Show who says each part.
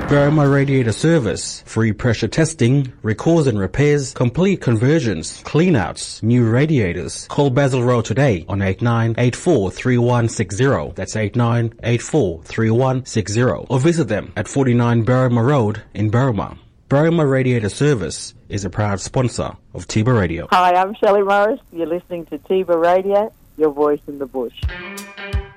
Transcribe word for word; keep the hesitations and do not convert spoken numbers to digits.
Speaker 1: Berrima Radiator Service. Free pressure testing, recalls and repairs, complete conversions, cleanouts, new radiators. Call Basil Road today on eight nine eight four three one six zero. That's eight nine eight four three one six zero. Or visit them at forty-nine Berrima Road in Berrima. Berrima Radiator Service is a proud sponsor of Tiba Radio.
Speaker 2: Hi, I'm Shelley Morris. You're listening to Tiba Radio, your voice in the bush.